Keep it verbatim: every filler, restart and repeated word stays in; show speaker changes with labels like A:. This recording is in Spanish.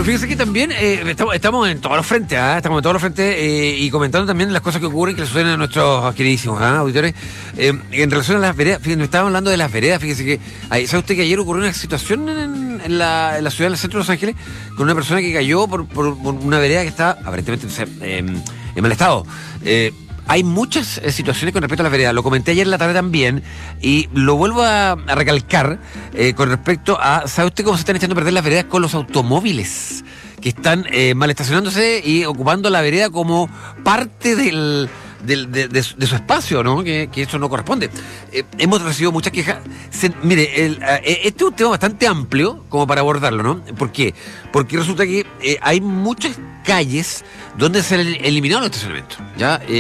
A: pero fíjese que también eh, estamos, estamos en todos los frentes, ¿ah? Estamos en todos los frentes eh, y comentando también las cosas que ocurren, que le suceden a nuestros queridísimos ¿ah? auditores. Eh, en relación a las veredas, fíjese, nos estábamos hablando de las veredas, fíjese que, ahí, ¿sabe usted que ayer ocurrió una situación en, en, la, en la ciudad del centro de Los Ángeles con una persona que cayó por, por, por una vereda que está aparentemente eh, en mal estado? Eh, Hay muchas eh, situaciones con respecto a las veredas. Lo comenté ayer en la tarde también y lo vuelvo a, a recalcar eh, con respecto a... ¿Sabe usted cómo se están echando a perder las veredas con los automóviles? Que están eh, mal estacionándose y ocupando la vereda como parte del... De, de, de, su, de su espacio, ¿no? Que, que eso no corresponde. Eh, hemos recibido muchas quejas. Se, mire, el, eh, este es un tema bastante amplio como para abordarlo, ¿no? ¿Por qué? Porque resulta que eh, hay muchas calles donde se han eliminado los estacionamientos, ¿ya? Eh,